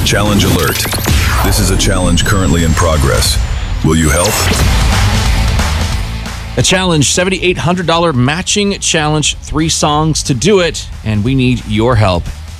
Challenge alert. This is a challenge currently in progress. Will you help? A challenge, $7,800 matching challenge, 3 songs to do it, and we need your help.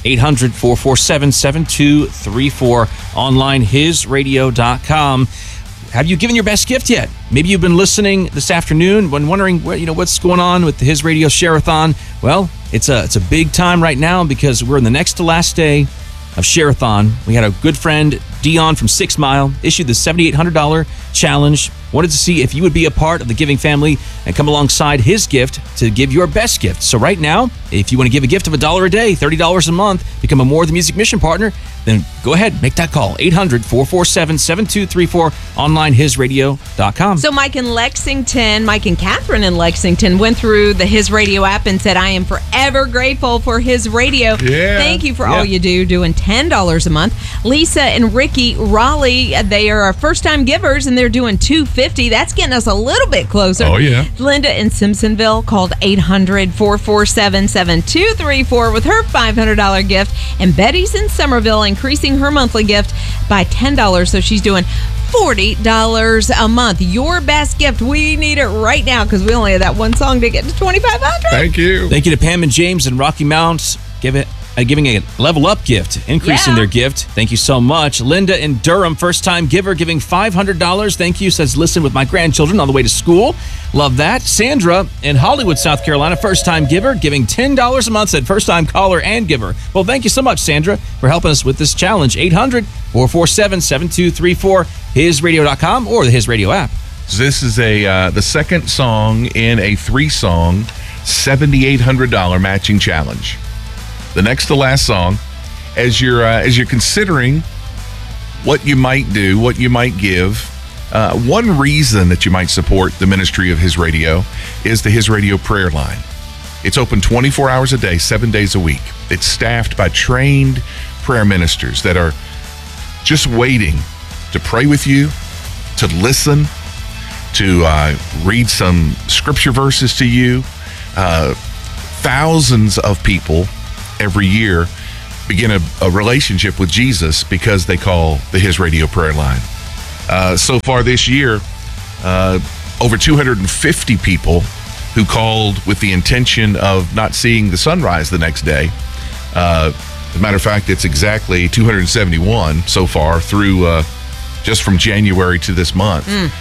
800-447-7234, online, hisradio.com. Have you given your best gift yet? Maybe you've been listening this afternoon, when wondering what's going on with the His Radio Share-a-thon. Well, it's a big time right now because we're in the next to last day of Share-a-thon. We had a good friend, Dion from 6 Mile, issued the $7,800 challenge. Wanted to see if you would be a part of the giving family and come alongside his gift to give your best gift. So right now, if you want to give a gift of $1 a day, $30 a month, become a More Than Music mission partner, then go ahead, make that call. 800-447-7234, online, hisradio.com. So Mike and Catherine in Lexington went through the His Radio app and said, I am forever grateful for His Radio. Yeah. Thank you for all you do, doing $10 a month. Lisa and Ricky Raleigh, they are our first-time givers, and they're doing $250. That's getting us a little bit closer. Oh, yeah. Linda in Simpsonville called 800-447-7234 with her $500 gift. And Betty's in Somerville, increasing her monthly gift by $10. So she's doing $40 a month. Your best gift. We need it right now because we only have that one song to get to $2,500. Thank you. Thank you to Pam and James in Rocky Mount. Giving a level up gift, increasing their gift. Thank you so much. Linda in Durham, first time giver, giving $500. Thank you. Says, listen with my grandchildren on the way to school. Love that. Sandra in Hollywood, South Carolina, first time giver, giving $10 a month. Said first time caller and giver. Well, thank you so much, Sandra, for helping us with this challenge. 800-447-7234, hisradio.com or the His Radio app. This is the second song in a 3-song $7,800 matching challenge. The next to last song, as you're considering what you might do, what you might give, one reason that you might support the ministry of His Radio is the His Radio prayer line. It's open 24 hours a day, 7 days a week. It's staffed by trained prayer ministers that are just waiting to pray with you, to listen, to read some scripture verses to you. Thousands of people every year begin a relationship with Jesus because they call the His Radio prayer line. So far this year, over 250 people who called with the intention of not seeing the sunrise the next day. As a matter of fact, it's exactly 271 so far through just from January to this month.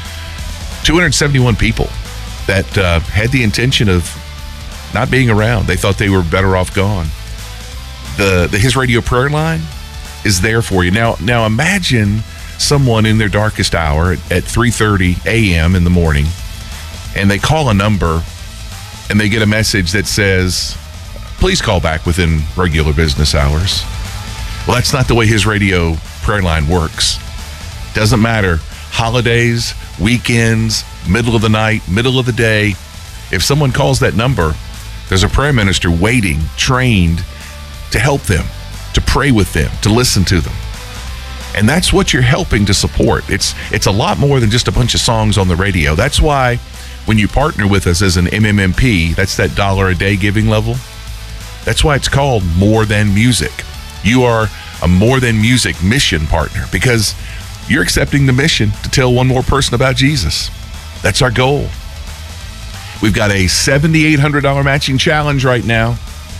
271 people that had the intention of not being around. They thought they were better off gone. The His Radio prayer line is there for you. Now imagine someone in their darkest hour at 3:30 a.m. in the morning, and they call a number, and they get a message that says, please call back within regular business hours. Well, that's not the way His Radio prayer line works. Doesn't matter. Holidays, weekends, middle of the night, middle of the day. If someone calls that number, there's a prayer minister waiting, trained to help them, to pray with them, to listen to them. And that's what you're helping to support. It's a lot more than just a bunch of songs on the radio. That's why when you partner with us as an MMMP, that's that $1 a day giving level. That's why it's called More Than Music. You are a More Than Music mission partner because you're accepting the mission to tell one more person about Jesus. That's our goal. We've got a $7,800 matching challenge right now.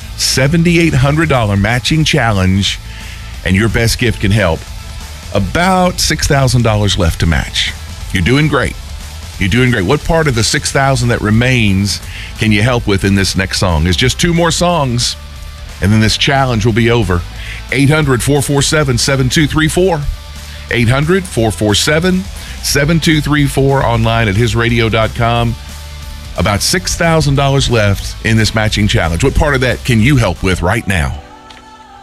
$7,800 matching challenge, and your best gift can help. About $6,000 left to match. You're doing great. You're doing great. What part of the $6,000 that remains can you help with in this next song? There's just 2 more songs, and then this challenge will be over. 800-447-7234. 800-447-7234, online at hisradio.com. About $6,000 left in this matching challenge. What part of that can you help with right now?